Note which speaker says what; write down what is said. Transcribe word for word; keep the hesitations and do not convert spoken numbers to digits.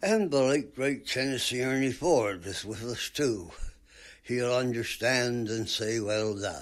Speaker 1: And the late, great Tennessee Ernie Ford is with us, too. He'll understand and say, well done.